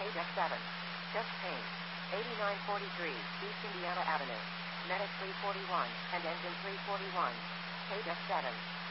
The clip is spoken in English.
Page F7. Just change. 8943 East Indiana Avenue. Medic 341 and engine 341. Page F7.